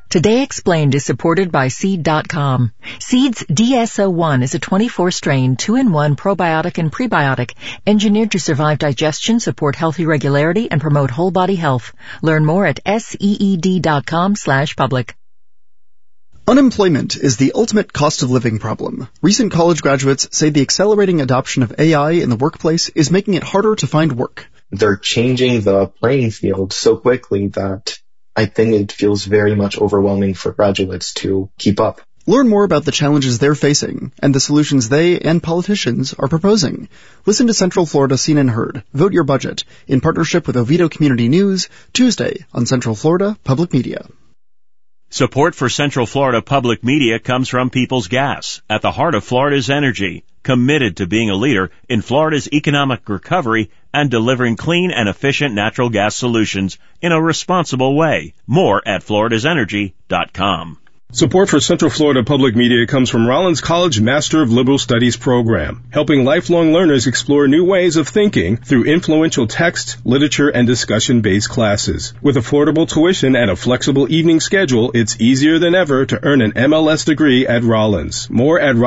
Today Explained is supported by Seed.com. Seed's DSO1 is a 24-strain, 2-in-1 probiotic and prebiotic, engineered to survive digestion, support healthy regularity, and promote whole body health. Learn more at seed.com/public. Unemployment is the ultimate cost of living problem. Recent college graduates say the accelerating adoption of AI in the workplace is making it harder to find work. They're changing the playing field so quickly that I think it feels very much overwhelming for graduates to keep up. Learn more about the challenges they're facing and the solutions they and politicians are proposing. Listen to Central Florida Seen and Heard, Vote Your Budget, in partnership with Oviedo Community News, Tuesday on Central Florida Public Media. Support for Central Florida Public Media comes from Peoples Gas, at the heart of Florida's energy, committed to being a leader in Florida's economic recovery and delivering clean and efficient natural gas solutions in a responsible way. More at floridasenergy.com. Support for Central Florida Public Media comes from Rollins College Master of Liberal Studies program, helping lifelong learners explore new ways of thinking through influential text, literature, and discussion-based classes. With affordable tuition and a flexible evening schedule, it's easier than ever to earn an MLS degree at Rollins. More at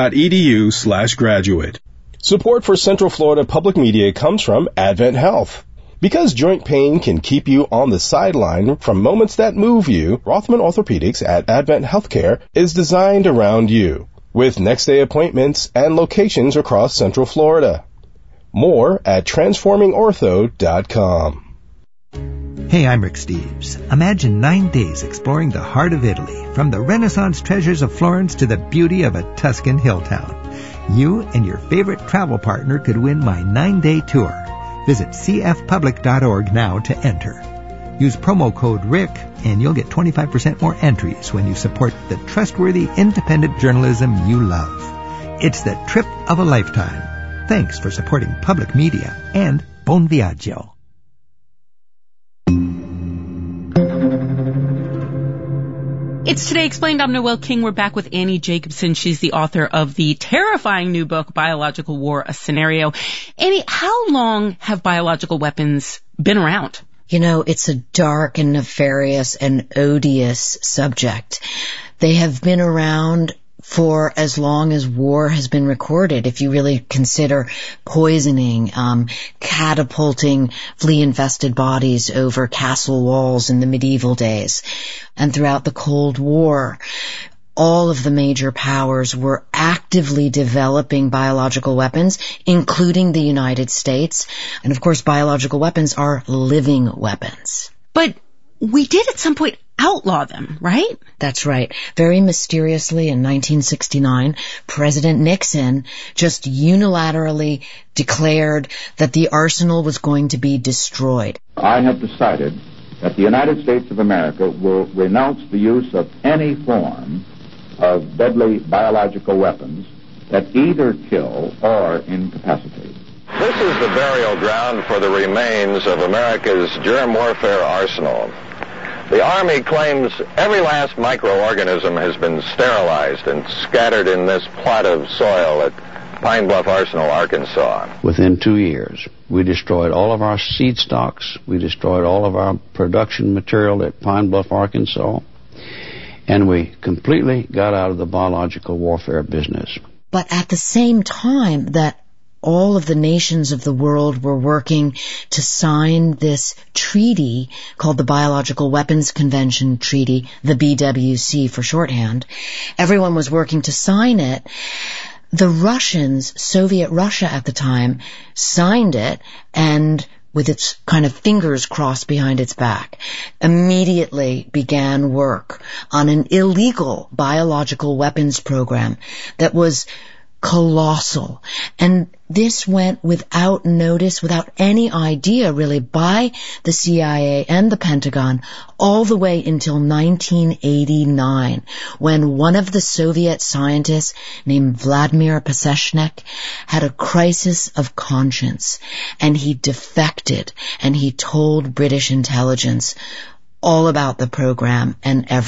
rollins.edu/graduate. Support for Central Florida Public Media comes from Advent Health. Because joint pain can keep you on the sideline from moments that move you, Rothman Orthopedics at Advent Healthcare is designed around you, with next-day appointments and locations across Central Florida. More at transformingortho.com. Hey, I'm Rick Steves. Imagine 9 days exploring the heart of Italy, from the Renaissance treasures of Florence to the beauty of a Tuscan hill town. You and your favorite travel partner could win my 9-day tour. Visit cfpublic.org now to enter. Use promo code RICK and you'll get 25% more entries when you support the trustworthy, independent journalism you love. It's the trip of a lifetime. Thanks for supporting public media and Buon Viaggio. It's Today Explained. I'm Noelle King. We're back with Annie Jacobson. She's the author of the terrifying new book, Biological War, A Scenario. Annie, how long have biological weapons been around? You know, it's a dark and nefarious and odious subject. They have been around for as long as war has been recorded, if you really consider poisoning, catapulting flea-infested bodies over castle walls in the medieval days. And throughout the Cold War, all of the major powers were actively developing biological weapons, including the United States. And of course, biological weapons are living weapons. But we did at some point outlaw them, right? That's right. Very mysteriously in 1969, President Nixon just unilaterally declared that the arsenal was going to be destroyed. I have decided that the United States of America will renounce the use of any form of deadly biological weapons that either kill or incapacitate. This is the burial ground for the remains of America's germ warfare arsenal. The Army claims every last microorganism has been sterilized and scattered in this plot of soil at Pine Bluff Arsenal, Arkansas. Within 2 years, we destroyed all of our seed stocks. We destroyed all of our production material at Pine Bluff, Arkansas. And we completely got out of the biological warfare business. But at the same time that all of the nations of the world were working to sign this treaty called the Biological Weapons Convention Treaty, the BWC for shorthand. Everyone was working to sign it. The Russians, Soviet Russia at the time, signed it and with its kind of fingers crossed behind its back, immediately began work on an illegal biological weapons program that was colossal. And this went without notice, without any idea really, by the CIA and the Pentagon all the way until 1989, when one of the Soviet scientists named Vladimir Pasechnik had a crisis of conscience, and he defected, and he told British intelligence all about the program and everything.